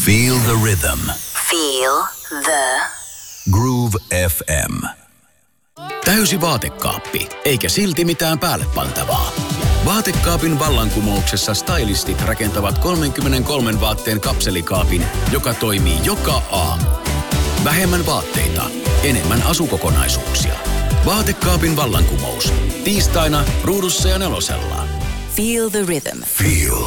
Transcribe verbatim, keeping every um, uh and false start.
Feel the rhythm. Feel the Groove F M. Täysi vaatekaappi, eikä silti mitään päälle pantavaa. Vaatekaapin vallankumouksessa stylistit rakentavat kolmekymmentäkolme vaatteen kapselikaapin, joka toimii joka aamu. Vähemmän vaatteita, enemmän asukokonaisuuksia. Vaatekaapin vallankumous. Tiistaina Ruudussa ja Nelosella. Feel the rhythm. Feel